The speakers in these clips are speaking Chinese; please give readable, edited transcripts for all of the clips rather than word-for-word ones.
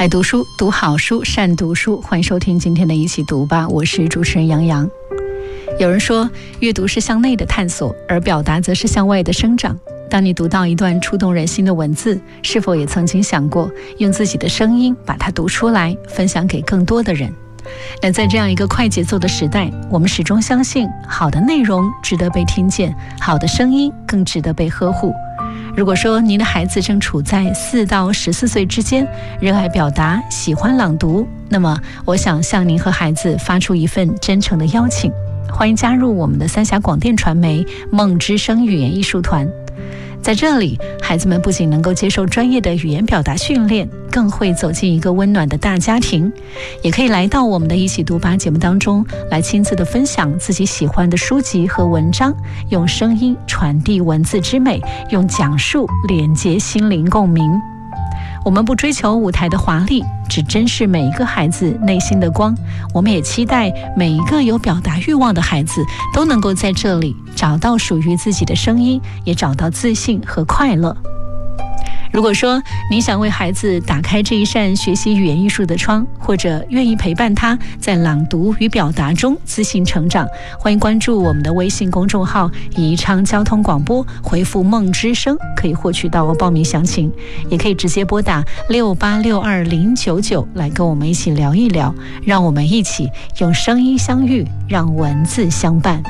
爱读书，读好书，善读书，欢迎收听今天的一起读吧，我是主持人杨洋。有人说，阅读是向内的探索，而表达则是向外的生长。当你读到一段触动人心的文字，是否也曾经想过用自己的声音把它读出来，分享给更多的人？那在这样一个快节奏的时代，我们始终相信好的内容值得被听见，好的声音更值得被呵护。如果说您的孩子正处在4到14岁之间，热爱表达，喜欢朗读，那么我想向您和孩子发出一份真诚的邀请，欢迎加入我们的三峡广电传媒梦之声语言艺术团。在这里，孩子们不仅能够接受专业的语言表达训练，更会走进一个温暖的大家庭，也可以来到我们的一起读吧节目当中，来亲自的分享自己喜欢的书籍和文章，用声音传递文字之美，用讲述连接心灵共鸣。我们不追求舞台的华丽，只珍视每一个孩子内心的光。我们也期待每一个有表达欲望的孩子都能够在这里找到属于自己的声音，也找到自信和快乐。如果说您想为孩子打开这一扇学习语言艺术的窗，或者愿意陪伴他在朗读与表达中自信成长，欢迎关注我们的微信公众号宜昌交通广播，回复梦之声可以获取到报名详情，也可以直接拨打68620999来跟我们一起聊一聊，让我们一起用声音相遇，让文字相伴。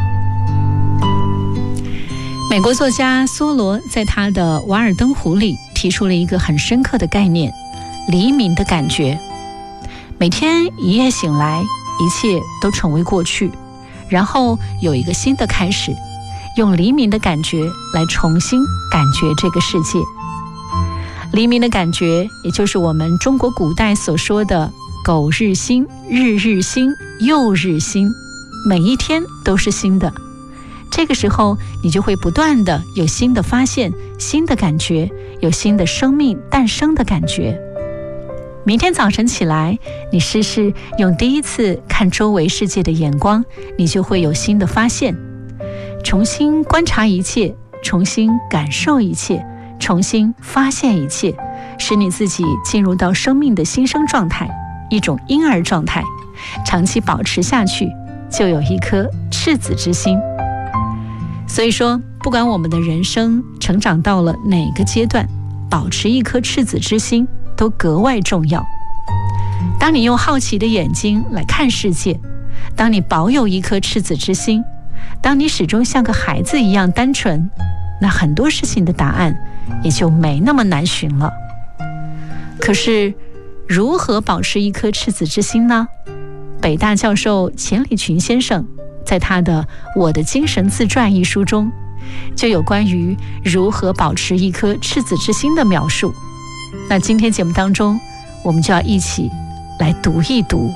美国作家梭罗在他的《瓦尔登湖》里提出了一个很深刻的概念，黎明的感觉。每天一夜醒来，一切都成为过去，然后有一个新的开始，用黎明的感觉来重新感觉这个世界。黎明的感觉，也就是我们中国古代所说的苟日新，日日新，又日新，每一天都是新的。这个时候，你就会不断的有新的发现，新的感觉，有新的生命诞生的感觉。明天早晨起来，你试试用第一次看周围世界的眼光，你就会有新的发现。重新观察一切，重新感受一切，重新发现一切，使你自己进入到生命的新生状态，一种婴儿状态，长期保持下去，就有一颗赤子之心。所以说，不管我们的人生成长到了哪个阶段，保持一颗赤子之心都格外重要。当你用好奇的眼睛来看世界，当你保有一颗赤子之心，当你始终像个孩子一样单纯，那很多事情的答案也就没那么难寻了。可是，如何保持一颗赤子之心呢？北大教授钱理群先生在他的《我的精神自传》一书中，就有关于如何保持一颗赤子之心的描述。那今天节目当中，我们就要一起来读一读。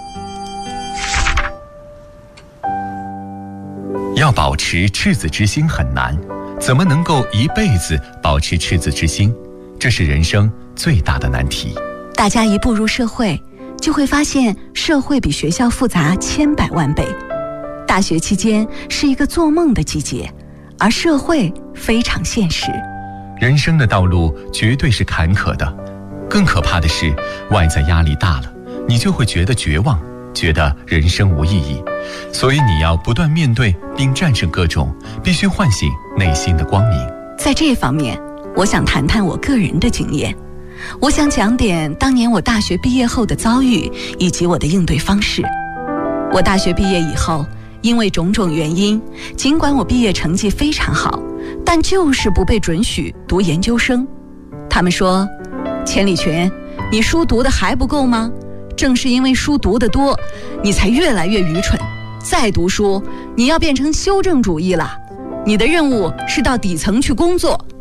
要保持赤子之心很难，怎么能够一辈子保持赤子之心？这是人生最大的难题。 大家一步入社会，就会发现社会比学校复杂千百万倍。大学期间是一个做梦的季节，而社会非常现实。 人生的道路绝对是坎坷的，更可怕的是，外在压力大了，你就会觉得绝望，觉得人生无意义。所以你要不断面对并战胜各种，必须唤醒内心的光明。 在这方面，我想谈谈我个人的经验。我想讲点当年我大学毕业后的遭遇，以及我的应对方式。我大学毕业以后，因为种种原因，尽管我毕业成绩非常好，但就是不被准许读研究生。他们说，钱理群，你书读的还不够吗？正是因为书读得多，你才越来越愚蠢。再读书，你要变成修正主义了。你的任务是到底层去工作，